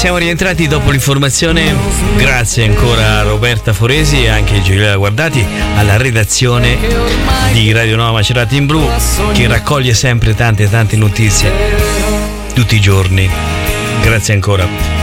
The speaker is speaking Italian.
siamo rientrati dopo l'informazione. Grazie ancora a Roberta Foresi e anche a Giulia Guardati, alla redazione di Radio Nova Macerata in Blu, che raccoglie sempre tante notizie tutti i giorni. Grazie ancora.